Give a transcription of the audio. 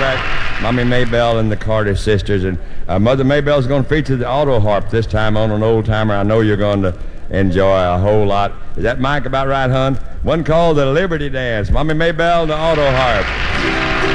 back Mommy Maybelle and the Carter sisters. And Mother Maybelle's going to feature the auto harp this time on an old timer I know you're going to enjoy a whole lot. Is that mic about right, hon? One called the Liberty Dance. Mommy Maybelle and the auto harp.